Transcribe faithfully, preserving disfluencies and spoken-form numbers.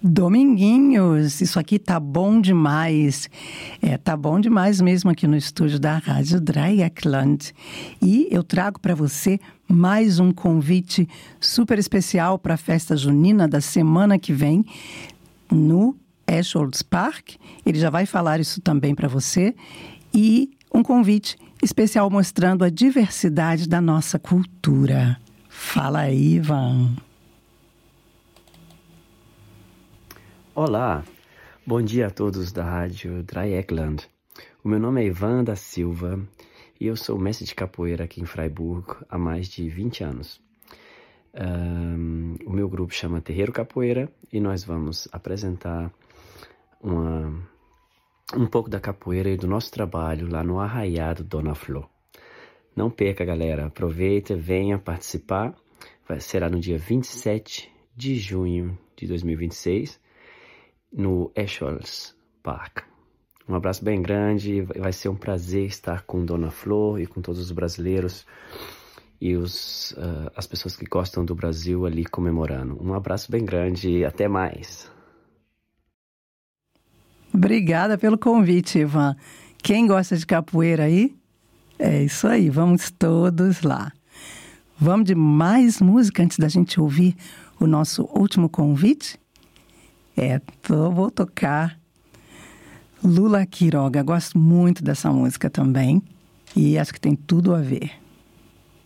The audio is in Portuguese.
Dominguinhos, isso aqui tá bom demais. É, tá bom demais mesmo aqui no estúdio da Rádio Dreieckland. E eu trago para você mais um convite super especial para a festa junina da semana que vem no Escholz Park. Ele já vai falar isso também para você. E um convite especial mostrando a diversidade da nossa cultura. Fala aí, Ivan. Olá, bom dia a todos da Rádio Dreieckland. O meu nome é Ivan da Silva e eu sou mestre de capoeira aqui em Freiburg há mais de vinte anos. Um, o meu grupo chama Terreiro Capoeira e nós vamos apresentar uma, um pouco da capoeira e do nosso trabalho lá no Arraiado Dona Flor. Não perca, galera, aproveita, venha participar. Vai, será no dia vinte e sete de junho de dois mil e vinte e seis. No Escholz Park. Um abraço bem grande, vai ser um prazer estar com Dona Flor e com todos os brasileiros e os, uh, as pessoas que gostam do Brasil ali comemorando. Um abraço bem grande e até mais. Obrigada pelo convite, Ivan. Quem gosta de capoeira aí? É isso aí, vamos todos lá. Vamos de mais música antes da gente ouvir o nosso último convite? É, tô, vou tocar Lula Quiroga. Gosto muito dessa música também e acho que tem tudo a ver.